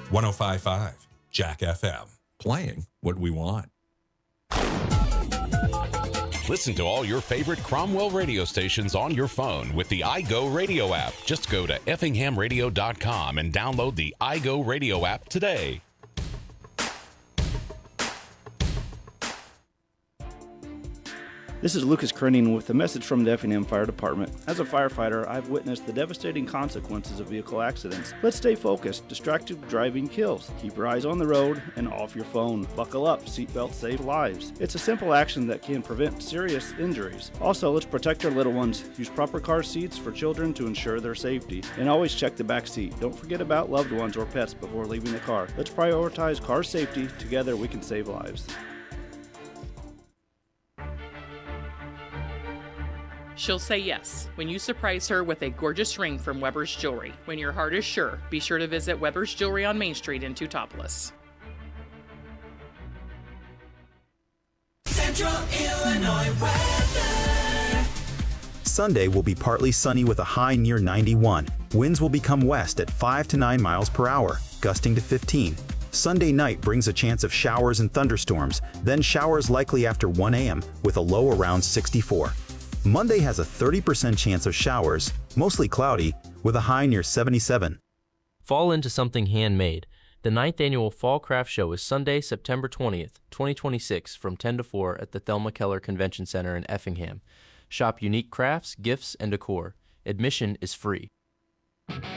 105.5 Jack FM. Playing what we want. Listen to all your favorite Cromwell radio stations on your phone with the iGo Radio app. Just go to effinghamradio.com and download the iGo Radio app today. This is Lucas Krenning with a message from the Effingham Fire Department. As a firefighter, I've witnessed the devastating consequences of vehicle accidents. Let's stay focused. Distracted driving kills. Keep your eyes on the road and off your phone. Buckle up. Seatbelts save lives. It's a simple action that can prevent serious injuries. Also, let's protect our little ones. Use proper car seats for children to ensure their safety. And always check the back seat. Don't forget about loved ones or pets before leaving the car. Let's prioritize car safety. Together we can save lives. She'll say yes when you surprise her with a gorgeous ring from Weber's Jewelry. When your heart is sure, be sure to visit Weber's Jewelry on Main Street in Teutopolis. Central Illinois weather. Sunday will be partly sunny with a high near 91. Winds will become west at 5 to 9 miles per hour, gusting to 15. Sunday night brings a chance of showers and thunderstorms, then showers likely after 1 a.m. with a low around 64. Monday has a 30% chance of showers, mostly cloudy, with a high near 77. Fall into something handmade. The 9th Annual Fall Craft Show is Sunday, September 20th, 2026 from 10 to 4 at the Thelma Keller Convention Center in Effingham. Shop unique crafts, gifts, and decor. Admission is free.